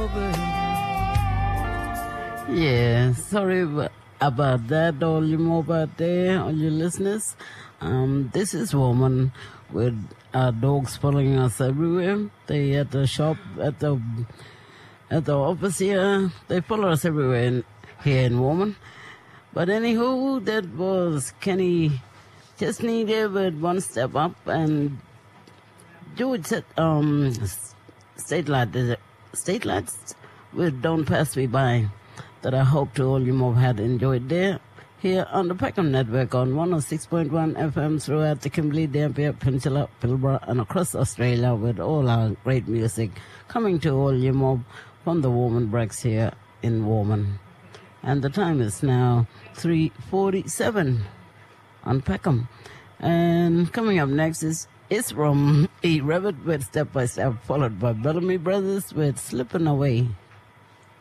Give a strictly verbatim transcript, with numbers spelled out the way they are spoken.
Yeah, sorry ab- about that, all you mob out there, all you listeners. Um, this is Woman with our dogs following us everywhere. They at the shop, at the at the office here. They follow us everywhere in, here in Woman. But anywho, that was Kenny Chesney there with One Step Up, and George said, um, State Light, State Lights with Don't Pass Me By, that I hope to all you more had enjoyed there, here on the Peckham Network on one oh six point one F M throughout the Kimberley, Dampier Peninsula, Pilbara, and across Australia, with all our great music coming to all you more from the Warman Breaks here in Warman. And the time is now three forty-seven on Peckham. And coming up next is It's from E. Rabbit with Step by Step, followed by Bellamy Brothers with Slipping Away.